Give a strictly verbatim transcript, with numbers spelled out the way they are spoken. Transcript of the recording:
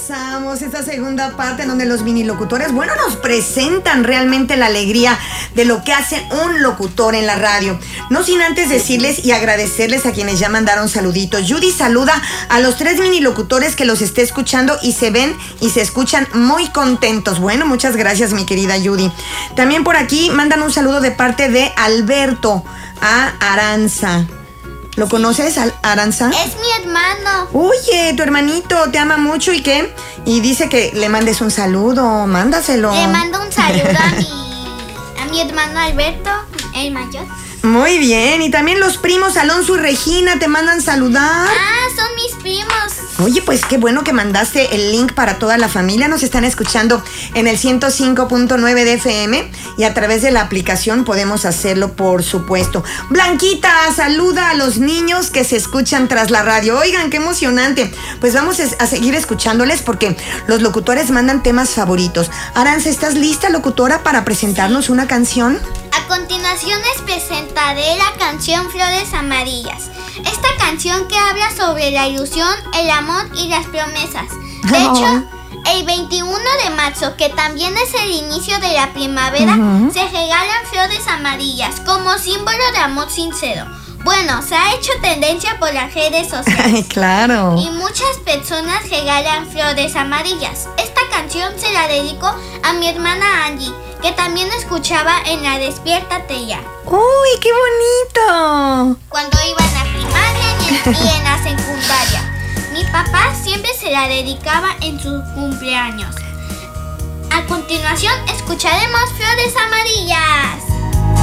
regresamos, esta segunda parte en donde los minilocutores, bueno, nos presentan realmente la alegría de lo que hace un locutor en la radio. No sin antes decirles y agradecerles a quienes ya mandaron saluditos. Judy saluda a los tres minilocutores que los esté escuchando y se ven y se escuchan muy contentos. Bueno, muchas gracias, mi querida Judy. También por aquí mandan un saludo de parte de Alberto a Aranza. ¿Lo conoces, Aranza? Es mi hermano. Oye, tu hermanito te ama mucho y qué. Y dice que le mandes un saludo, mándaselo. Le mando un saludo a mi, a mi hermano Alberto, el mayor. Muy bien, y también los primos Alonso y Regina te mandan saludar. Ah, son mis primos. Oye, pues qué bueno que mandaste el link para toda la familia. Nos están escuchando en el ciento cinco punto nueve de F M y a través de la aplicación podemos hacerlo, por supuesto. Blanquita, saluda a los niños que se escuchan tras la radio. Oigan, qué emocionante. Pues vamos a seguir escuchándoles porque los locutores mandan temas favoritos. Aranza, ¿estás lista, locutora, para presentarnos una canción? A continuación les presentaré la canción Flores Amarillas. Esta canción que habla sobre la ilusión, el amor y las promesas. De hecho, el veintiuno de marzo, que también es el inicio de la primavera, uh-huh. se regalan flores amarillas como símbolo de amor sincero. Bueno, se ha hecho tendencia por las redes sociales. Claro. Y muchas personas regalan flores amarillas. Esta canción se la dedico a mi hermana Angie, que también escuchaba en la Despiértate Ya. ¡Uy, qué bonito! Cuando iba en la primaria y en, y en la secundaria. Mi papá siempre se la dedicaba en sus cumpleaños. A continuación escucharemos Flores Amarillas.